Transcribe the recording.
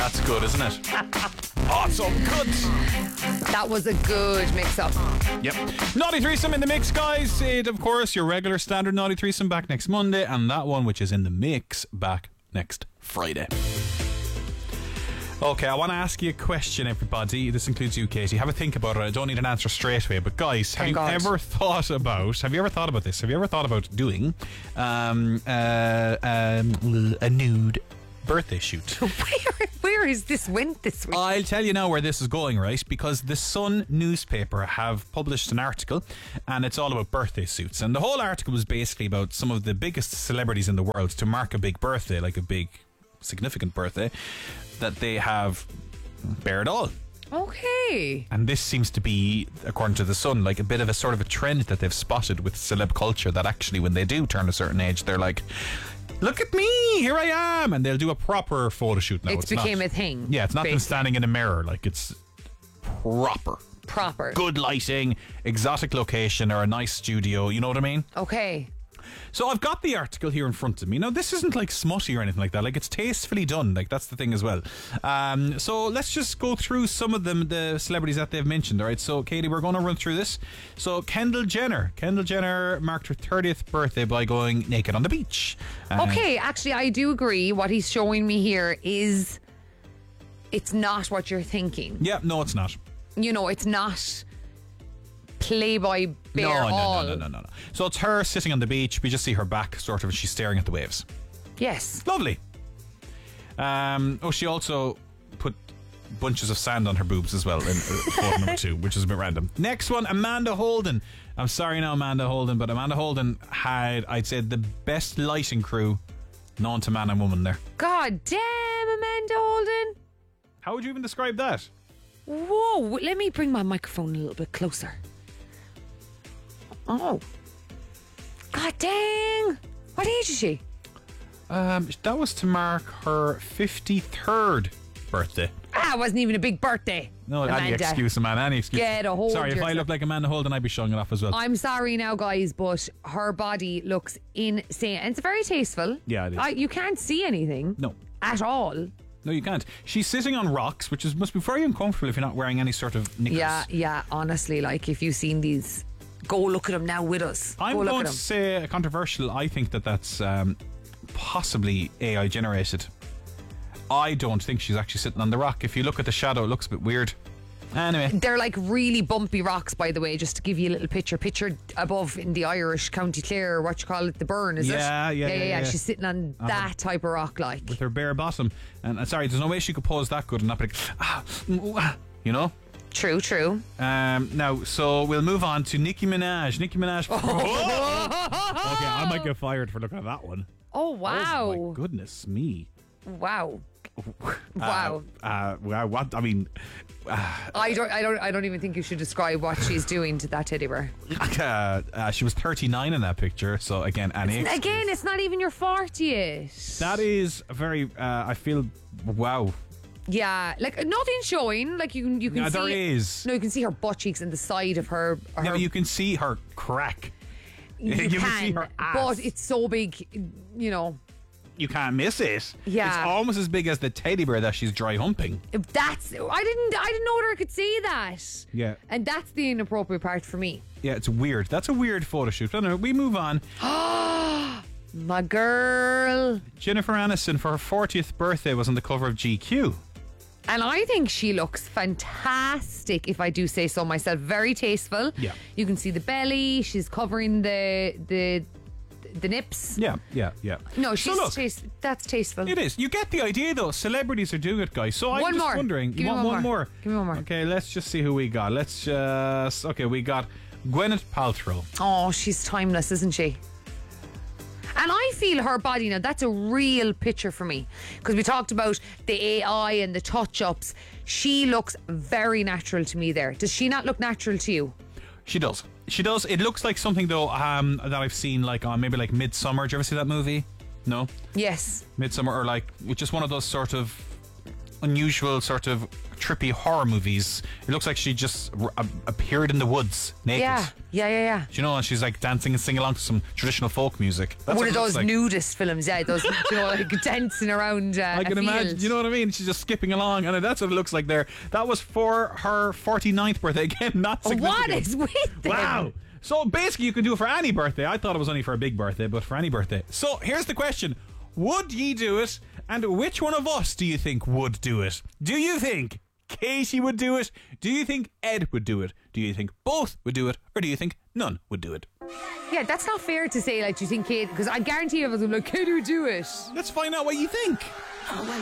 That's good, isn't it? Oh, so good. That was a good mix-up. Yep. Naughty Threesome in the mix, guys. It, of course, your regular standard Naughty Threesome back next Monday, and that one, which is in the mix, back next Friday. Okay, I want to ask you a question, everybody. This includes you, Katie. Have a think about it. I don't need an answer straight away. But guys, have you ever thought about this? Have you ever thought about doing a nude birthday shoot? Where is this went this week? I'll tell you now where this is going, right? Because the Sun newspaper have published an article, and it's all about birthday suits. And the whole article was basically about some of the biggest celebrities in the world to mark a big birthday, like a big significant birthday, that they have bare it all. Okay. And this seems to be, according to the Sun, like a bit of a sort of a trend that they've spotted with celeb culture, that actually when they do turn a certain age, they're like, look at me, here I am, and they'll do a proper photo shoot now. It's became not, a thing. Yeah, it's not them standing in a mirror, like it's proper. Good lighting, exotic location, or a nice studio, you know what I mean? Okay. So I've got the article here in front of me. Now, this isn't like smutty or anything like that. Like, it's tastefully done. Like, that's the thing as well. So let's just go through some of them, the celebrities that they've mentioned. All right. So, Katie, we're going to run through this. So, Kendall Jenner marked her 30th birthday by going naked on the beach. Okay. Actually, I do agree. What he's showing me here is it's not what you're thinking. Yeah. No, it's not. You know, it's not Playboy bare all. No. So it's her sitting on the beach. We just see her back, sort of, and she's staring at the waves. Yes. Lovely. She also put bunches of sand on her boobs as well in photo number 2, which is a bit random. Next one, Amanda Holden. I'm sorry now, Amanda Holden, but Amanda Holden had, I'd say, the best lighting crew known to man and woman there. God damn, Amanda Holden. How would you even describe that? Whoa, let me bring my microphone a little bit closer. Oh. God dang. What age is she? That was to mark her 53rd birthday. It wasn't even a big birthday. No, Amanda. any excuse, man, any excuse. Get a hold Sorry, if yourself. I look like Amanda Holden, I'd be showing it off as well. I'm sorry now, guys, but her body looks insane. And it's very tasteful. Yeah, it is. You can't see anything. No. At all. No, you can't. She's sitting on rocks, which must be very uncomfortable if you're not wearing any sort of knickers. Yeah, honestly, like if you've seen these, go look at them now with us. I'm going to say a controversial. I think that's possibly AI generated. I don't think she's actually sitting on the rock. If you look at the shadow, it looks a bit weird. Anyway. They're like really bumpy rocks, by the way, just to give you a little picture. Picture above in the Irish County Clare, what you call it, the Burn, is it? Yeah. She's sitting on that type of rock, like. With her bare bottom. And sorry, there's no way she could pose that good and not be like, you know? True. Now, so we'll move on to Nicki Minaj. Okay, I might get fired for looking at that one. Oh, wow. Oh, my goodness me. Wow. What? I mean, I don't even think you should describe what she's doing to that teddy bear. she was 39 in that picture. So again, it's not even your 40th. That is very. I feel wow. Yeah, like nothing showing. Like you can see. There is. No, you can see her butt cheeks and the side of her. Yeah, but you can see her crack. You can see her ass. But it's so big, you know. You can't miss it. Yeah, it's almost as big as the teddy bear that she's dry humping. I didn't know that I could see that. Yeah, and that's the inappropriate part for me. Yeah, it's weird. That's a weird photo shoot. I don't know. We move on. My girl Jennifer Aniston for her 40th birthday was on the cover of GQ. And I think she looks fantastic, if I do say so myself. Very tasteful. Yeah. You can see the belly. She's covering the nips. Yeah. No, that's tasteful. It is. You get the idea, though. Celebrities are doing it, guys. So I'm just wondering. You want one more? Give me one more. Okay, let's just see who we got. We got Gwyneth Paltrow. Oh, she's timeless, isn't she? And I feel her body now, that's a real picture for me. Because we talked about the AI and the touch-ups. She looks very natural to me there. Does she not look natural to you? She does. It looks like something, though, that I've seen like on maybe like Midsommar. Did you ever see that movie? No? Yes. Midsommar, or like just one of those sort of unusual sort of trippy horror movies. It looks like she just appeared in the woods naked. Yeah. You know, and she's like dancing and singing along to some traditional folk music. That's One what of it looks those like. nudist films, those, like dancing around I can a imagine, field. you know what I mean? She's just skipping along, and that's what it looks like there. That was for her 49th birthday. Again, not significant. What is with them? Wow. So basically, you can do it for any birthday. I thought it was only for a big birthday, but for any birthday. So here's the question. Would ye do it? And which one of us do you think would do it? Do you think Katie would do it? Do you think Ed would do it? Do you think both would do it? Or do you think none would do it? Yeah, that's not fair to say, like, do you think Kate, because I guarantee you, I was like, Kate would do it. Let's find out what you think. Oh, well,